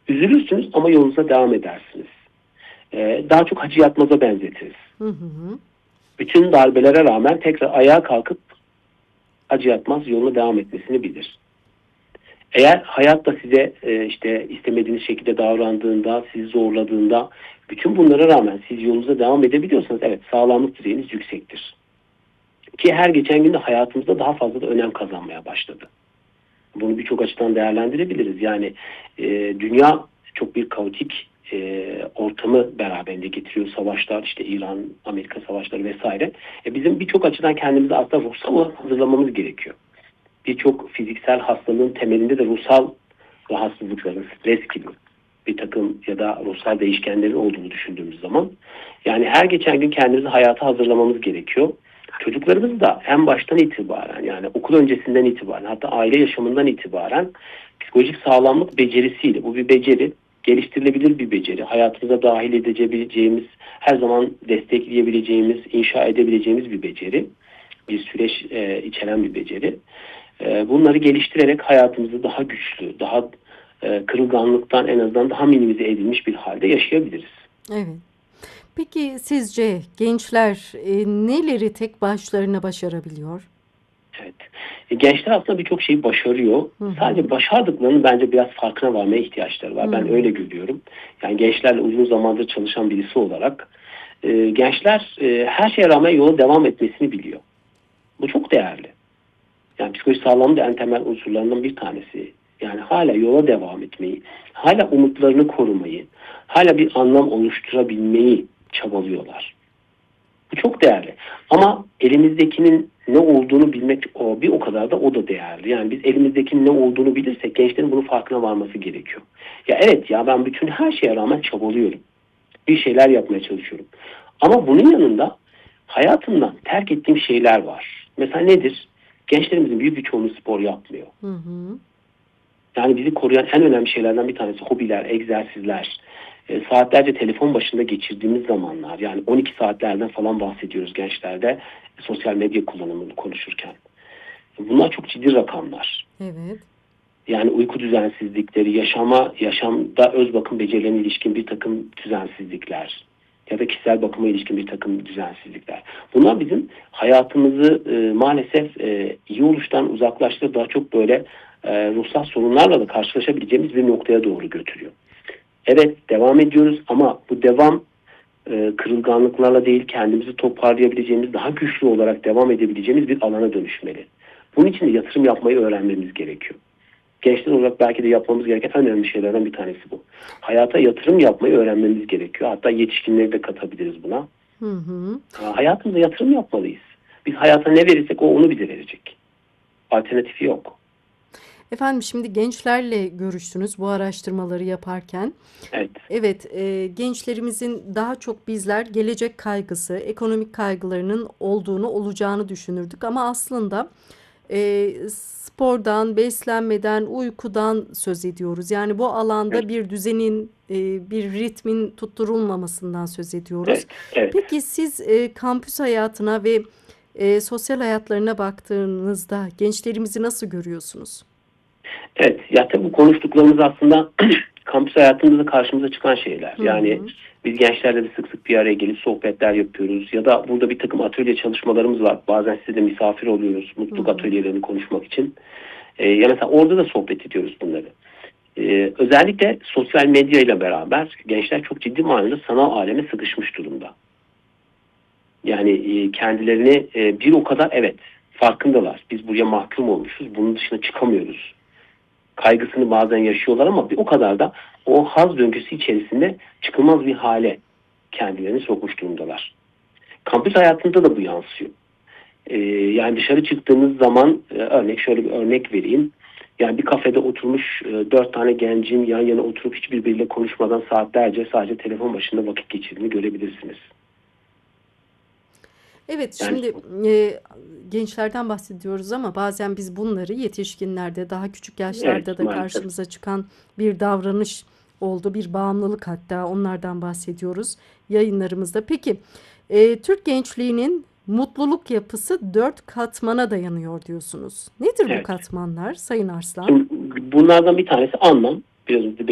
Üzülürsünüz ama yolunuza devam edersiniz. Daha çok Hacı Yatmaz'a benzetiriz. Hı hı. Bütün darbelere rağmen tekrar ayağa kalkıp Hacı Yatmaz yoluna devam etmesini bilir. Eğer hayat da size işte istemediğiniz şekilde davrandığında, sizi zorladığında, bütün bunlara rağmen siz yolunuza devam edebiliyorsanız evet, sağlamlık düzeyiniz yüksektir. Ki her geçen gün de hayatımızda daha fazla da önem kazanmaya başladı. Bunu birçok açıdan değerlendirebiliriz. Yani dünya çok bir kaotik ortamı beraberinde getiriyor. Savaşlar, işte İran, Amerika savaşları vesaire. Bizim birçok açıdan kendimizi aslında ruhsal olarak hazırlamamız gerekiyor. Birçok fiziksel hastalığın temelinde de ruhsal rahatsızlıkların, stres gibi bir takım ya da ruhsal değişkenlerin olduğunu düşündüğümüz zaman, yani her geçen gün kendimizi hayata hazırlamamız gerekiyor. Çocuklarımız da en baştan itibaren, yani okul öncesinden itibaren, hatta aile yaşamından itibaren psikolojik sağlamlık becerisiyle, bu bir beceri, geliştirilebilir bir beceri, hayatımıza dahil edebileceğimiz, her zaman destekleyebileceğimiz, inşa edebileceğimiz bir beceri, bir süreç içeren bir beceri. Bunları geliştirerek hayatımızı daha güçlü, daha kırılganlıktan en azından daha minimize edilmiş bir halde yaşayabiliriz. Evet. Peki sizce gençler neleri tek başlarına başarabiliyor? Evet. Gençler aslında birçok şeyi başarıyor. Hı Sadece hı. başardıklarının bence biraz farkına varmaya ihtiyaçları var. Ben Hı. öyle görüyorum. Yani gençlerle uzun zamandır çalışan birisi olarak gençler her şeye rağmen yola devam etmesini biliyor. Bu çok değerli. Yani psikoloji sağlamlığı da en temel unsurlarından bir tanesi. Yani hala yola devam etmeyi, hala umutlarını korumayı, hala bir anlam oluşturabilmeyi çabalıyorlar. Bu çok değerli. Ama elimizdekinin ne olduğunu bilmek bir o kadar da o da değerli. Yani biz elimizdekinin ne olduğunu bilirsek gençlerin bunun farkına varması gerekiyor. Ya evet, ya ben bütün her şeye rağmen çabalıyorum. Bir şeyler yapmaya çalışıyorum. Ama bunun yanında hayatımdan terk ettiğim şeyler var. Mesela nedir? Gençlerimizin büyük bir çoğunluğu spor yapmıyor. Hı hı. Yani bizi koruyan en önemli şeylerden bir tanesi hobiler, egzersizler, saatlerce telefon başında geçirdiğimiz zamanlar. Yani 12 saatlerden falan bahsediyoruz gençlerde sosyal medya kullanımını konuşurken. Bunlar çok ciddi rakamlar. Evet. Yani uyku düzensizlikleri, yaşamda öz bakım becerilerine ilişkin bir takım düzensizlikler ya da kişisel bakıma ilişkin bir takım düzensizlikler. Bunlar bizim hayatımızı maalesef iyi oluştan uzaklaştırıp daha çok böyle ruhsal sorunlarla da karşılaşabileceğimiz bir noktaya doğru götürüyor. Evet, devam ediyoruz ama bu devam kırılganlıklarla değil, kendimizi toparlayabileceğimiz, daha güçlü olarak devam edebileceğimiz bir alana dönüşmeli. Bunun için de yatırım yapmayı öğrenmemiz gerekiyor. Gençler olarak belki de yapmamız gereken en önemli şeylerden bir tanesi bu. Hayata yatırım yapmayı öğrenmemiz gerekiyor. Hatta yetişkinleri de katabiliriz buna. Hı hı. Hayatımıza yatırım yapmalıyız. Biz hayata ne verirsek o onu bize verecek. Alternatifi yok. Efendim şimdi gençlerle görüştünüz bu araştırmaları yaparken. Evet. Evet, gençlerimizin daha çok bizler gelecek kaygısı, ekonomik kaygılarının olacağını düşünürdük. Ama aslında spordan, beslenmeden, uykudan söz ediyoruz. Yani bu Evet. alanda bir düzenin, bir ritmin tutturulmamasından söz ediyoruz. Evet. Evet. Peki siz kampüs hayatına ve sosyal hayatlarına baktığınızda gençlerimizi nasıl görüyorsunuz? Evet. Ya tabii bu konuştuklarımız aslında kampüs hayatında da karşımıza çıkan şeyler. Hı Yani hı. biz gençlerle de sık sık bir araya gelip sohbetler yapıyoruz. Ya da burada bir takım atölye çalışmalarımız var. Bazen size de misafir oluyoruz Hı mutluluk hı. atölyelerini konuşmak için. Ya mesela orada da sohbet ediyoruz bunları. Özellikle sosyal medya ile beraber gençler çok ciddi manada sanal aleme sıkışmış durumda. Yani kendilerini bir o kadar evet farkındalar. Biz buraya mahkum olmuşuz. Bunun dışına çıkamıyoruz. Kaygısını bazen yaşıyorlar ama bir o kadar da o haz döngüsü içerisinde çıkılmaz bir hale kendilerini sokmuş durumdalar. Kampüs hayatında da bu yansıyor. Yani dışarı çıktığımız zaman örnek şöyle bir örnek vereyim. Yani bir kafede oturmuş 4 tane gencin yan yana oturup hiçbirbiriyle konuşmadan saatlerce sadece telefon başında vakit geçirdiğini görebilirsiniz. Evet, Yani şimdi gençlerden bahsediyoruz ama bazen biz bunları yetişkinlerde, daha küçük yaşlarda evet, da maalesef. karşımıza çıkan bir davranış oldu, bir bağımlılık, hatta onlardan bahsediyoruz yayınlarımızda. Peki, Türk gençliğinin mutluluk yapısı 4 katmana dayanıyor diyorsunuz. Nedir bu Evet. katmanlar, Sayın Arslan? Şimdi bunlardan bir tanesi anlam. Biraz önce